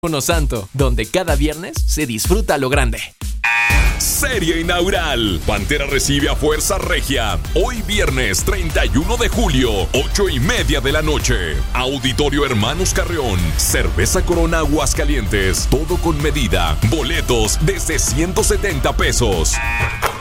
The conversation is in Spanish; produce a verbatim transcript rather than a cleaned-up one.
Uno Santo, donde cada viernes se disfruta lo grande. Serie inaugural. Pantera recibe a Fuerza Regia. Hoy viernes treinta y uno de julio, ocho y media de la noche. Auditorio Hermanos Carreón. Cerveza Corona Aguascalientes. Todo con medida. Boletos desde ciento setenta pesos.